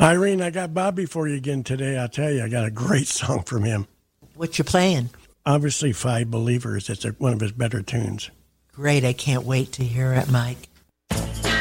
Irene, I got Bobby for you again today. I'll tell you, I got a great song from him. What you playing? Obviously, Five Believers. It's one of his better tunes. Great. I can't wait to hear it, Mike.